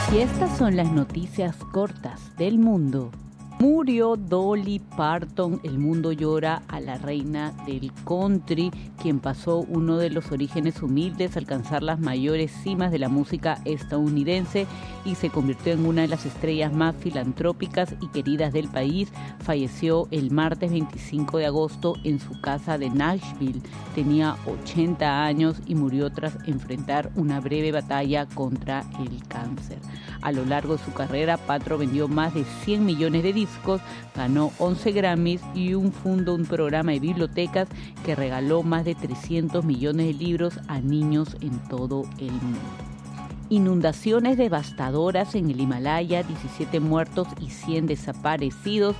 Y estas son las noticias cortas del mundo. Murió Dolly Parton, el mundo llora a la reina del country, quien pasó uno de los orígenes humildes a alcanzar las mayores cimas de la música estadounidense y se convirtió en una de las estrellas más filantrópicas y queridas del país. Falleció el martes 25 de agosto en su casa de Nashville. Tenía 80 años y murió tras enfrentar una breve batalla contra el cáncer. A lo largo de su carrera, Parton vendió más de 100 millones de discos, ganó 11 Grammys y fundó un programa de bibliotecas que regaló más de 300 millones de libros a niños en todo el mundo. Inundaciones devastadoras en el Himalaya, 17 muertos y 100 desaparecidos.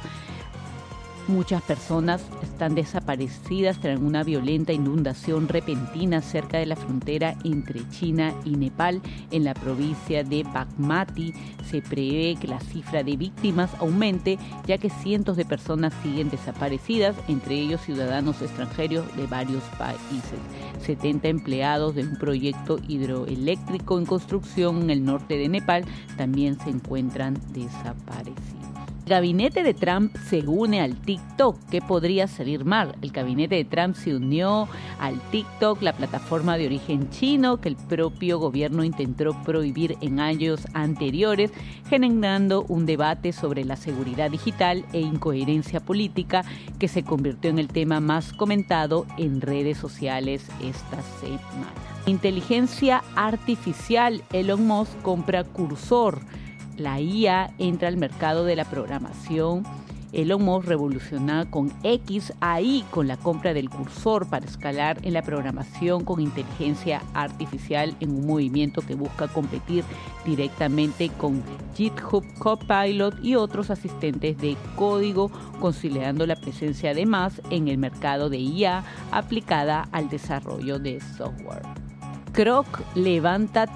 Muchas personas están desaparecidas tras una violenta inundación repentina cerca de la frontera entre China y Nepal. En la provincia de Bagmati se prevé que la cifra de víctimas aumente, ya que cientos de personas siguen desaparecidas, entre ellos ciudadanos extranjeros de varios países. 70 empleados de un proyecto hidroeléctrico en construcción en el norte de Nepal también se encuentran desaparecidos. El gabinete de Trump se une al TikTok. ¿Qué podría salir mal? El gabinete de Trump se unió al TikTok, la plataforma de origen chino que el propio gobierno intentó prohibir en años anteriores, generando un debate sobre la seguridad digital e incoherencia política que se convirtió en el tema más comentado en redes sociales esta semana. Inteligencia artificial. Elon Musk compra Cursor. La IA entra al mercado de la programación. Elon Musk revoluciona con XAI con la compra del Cursor para escalar en la programación con inteligencia artificial en un movimiento que busca competir directamente con GitHub Copilot y otros asistentes de código, consolidando la presencia además en el mercado de IA aplicada al desarrollo de software. Kroc levanta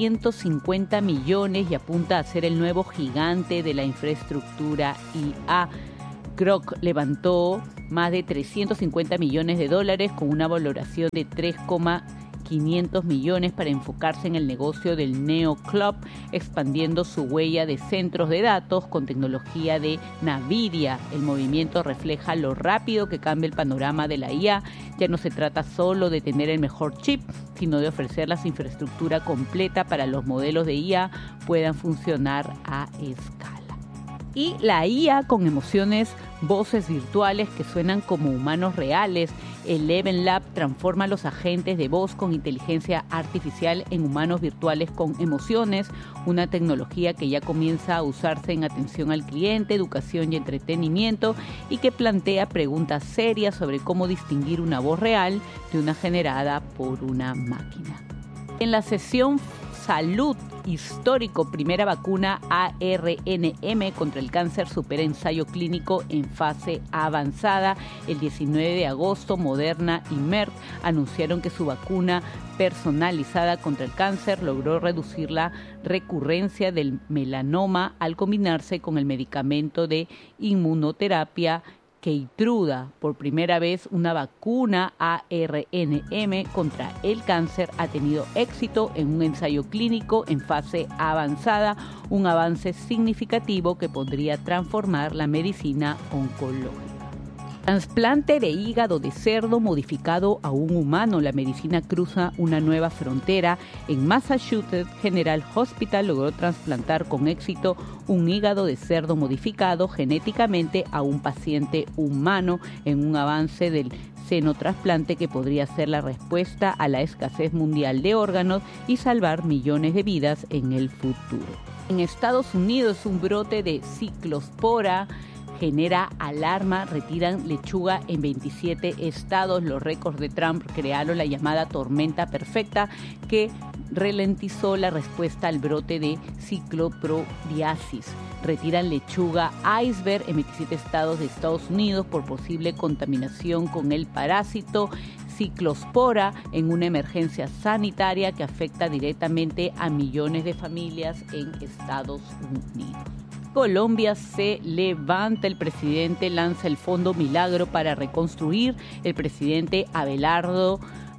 350 millones y apunta a ser el nuevo gigante de la infraestructura IA. Kroc levantó más de 350 millones de dólares con una valoración de 3,500 millones para enfocarse en el negocio del Neo Cloud, expandiendo su huella de centros de datos con tecnología de NVIDIA. El movimiento refleja lo rápido que cambia el panorama de la IA. Ya no se trata solo de tener el mejor chip, sino de ofrecer la infraestructura completa para los modelos de IA puedan funcionar a escala. Y la IA con emociones, voces virtuales que suenan como humanos reales. Eleven Lab transforma a los agentes de voz con inteligencia artificial en humanos virtuales con emociones, una tecnología que ya comienza a usarse en atención al cliente, educación y entretenimiento y que plantea preguntas serias sobre cómo distinguir una voz real de una generada por una máquina. En la sesión Salud histórico, primera vacuna ARNM contra el cáncer supera ensayo clínico en fase avanzada. El 19 de agosto, Moderna y Merck anunciaron que su vacuna personalizada contra el cáncer logró reducir la recurrencia del melanoma al combinarse con el medicamento de inmunoterapia Keytruda. Por primera vez, una vacuna ARNM contra el cáncer ha tenido éxito en un ensayo clínico en fase avanzada, un avance significativo que podría transformar la medicina oncológica. Trasplante de hígado de cerdo modificado a un humano. La medicina cruza una nueva frontera. En Massachusetts, General Hospital logró trasplantar con éxito un hígado de cerdo modificado genéticamente a un paciente humano en un avance del xenotrasplante que podría ser la respuesta a la escasez mundial de órganos y salvar millones de vidas en el futuro. En Estados Unidos, un brote de ciclospora genera alarma, retiran lechuga en 27 estados. Los récords de Trump crearon la llamada tormenta perfecta que ralentizó la respuesta al brote de ciclosporiasis. Retiran lechuga iceberg en 27 estados de Estados Unidos por posible contaminación con el parásito ciclospora en una emergencia sanitaria que afecta directamente a millones de familias en Estados Unidos. Colombia se levanta, el presidente lanza el Fondo Milagro para reconstruir. El presidente Abelardo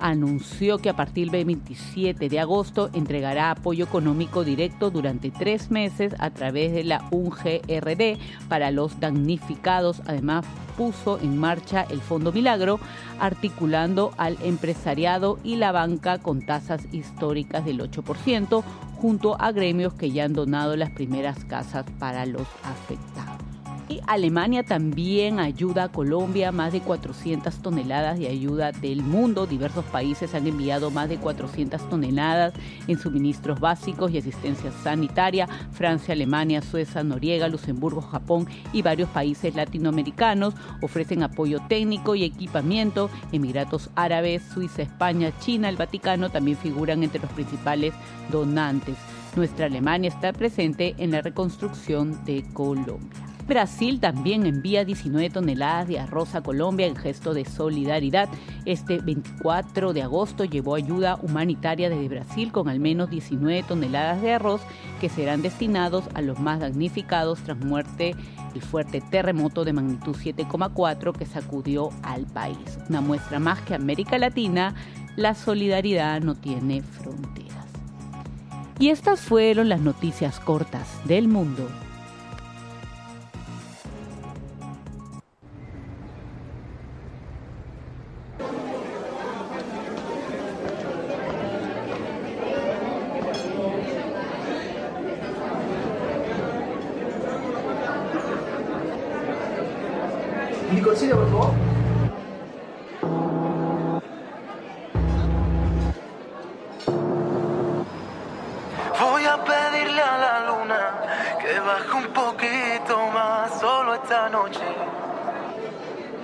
anunció que a partir del 27 de agosto entregará apoyo económico directo durante 3 meses a través de la UNGRD para los damnificados. Además, puso en marcha el Fondo Milagro, articulando al empresariado y la banca con tasas históricas del 8%, junto a gremios que ya han donado las primeras casas para los afectados. Y Alemania también ayuda a Colombia, más de 400 toneladas de ayuda del mundo. Diversos países han enviado más de 400 toneladas en suministros básicos y asistencia sanitaria. Francia, Alemania, Suecia, Noruega, Luxemburgo, Japón y varios países latinoamericanos ofrecen apoyo técnico y equipamiento. Emiratos Árabes, Suiza, España, China, el Vaticano también figuran entre los principales donantes. Nuestra Alemania está presente en la reconstrucción de Colombia. Brasil también envía 19 toneladas de arroz a Colombia en gesto de solidaridad. Este 24 de agosto llevó ayuda humanitaria desde Brasil con al menos 19 toneladas de arroz que serán destinados a los más damnificados tras muerte el fuerte terremoto de magnitud 7,4 que sacudió al país. Una muestra más que América Latina, la solidaridad no tiene fronteras. Y estas fueron las noticias cortas del mundo. Mi consiglio, por favor.